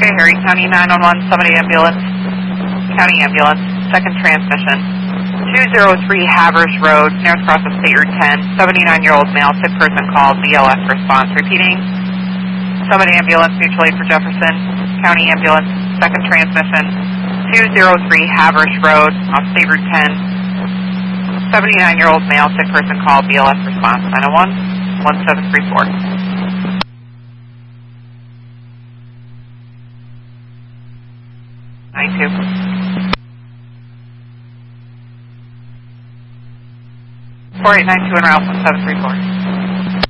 Okay, Harry County 911, somebody ambulance, county ambulance, second transmission, 203 Havers Road, North Cross of State Route 10, 79-year-old male, sick person called, BLS response. Repeating, somebody ambulance, mutual aid for Jefferson, county ambulance, second transmission, 203 Havers Road, off State Route 10, 79-year-old male, sick person called, BLS response, 901, 1734. 92. 4892 en route, 1734.